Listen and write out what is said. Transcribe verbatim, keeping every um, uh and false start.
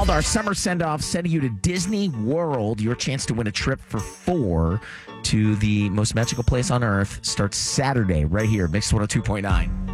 called our summer send-off, sending you to Disney World. Your chance to win a trip for four to the most magical place on earth starts Saturday right here, Mix one oh two point nine.